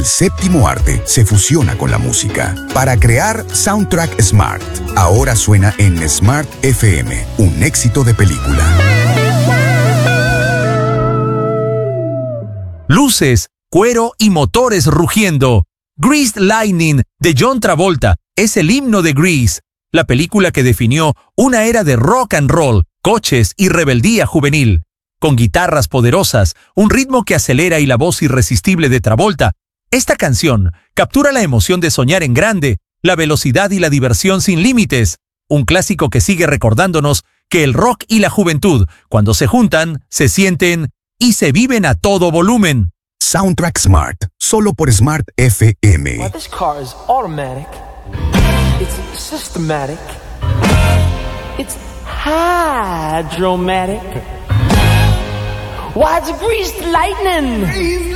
el séptimo arte se fusiona con la música para crear Soundtrack Smart. Ahora suena en Smart FM, un éxito de película. Luces, cuero y motores rugiendo. Greased Lightning de John Travolta es el himno de Grease, la película que definió una era de rock and roll, coches y rebeldía juvenil. Con guitarras poderosas, un ritmo que acelera y la voz irresistible de Travolta, esta canción captura la emoción de soñar en grande, la velocidad y la diversión sin límites. Un clásico que sigue recordándonos que el rock y la juventud, cuando se juntan, se sienten y se viven a todo volumen. Soundtrack Smart, solo por Smart FM. Well, this car is automatic. It's systematic. It's hydromatic. Why, it's greased lightning.